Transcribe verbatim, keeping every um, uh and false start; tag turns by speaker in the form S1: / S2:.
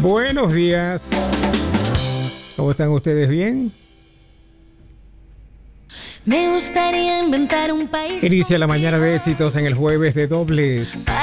S1: Buenos días. ¿Cómo están ustedes? ¿Bien?
S2: Me gustaría inventar un país.
S1: Inicia la mañana de éxitos en el jueves de dobles.